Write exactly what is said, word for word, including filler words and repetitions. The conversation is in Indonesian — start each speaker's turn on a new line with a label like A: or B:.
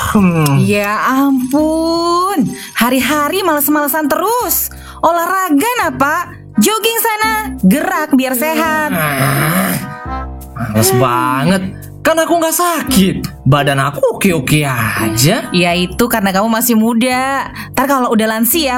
A: Hmm.
B: Ya ampun, hari-hari males-malesan terus. Olahraga nah Pak, jogging sana, gerak biar sehat.
A: Males banget. Kan aku gak sakit. Badan aku oke-oke aja.
B: Ya itu karena kamu masih muda. Ntar kalau udah lansia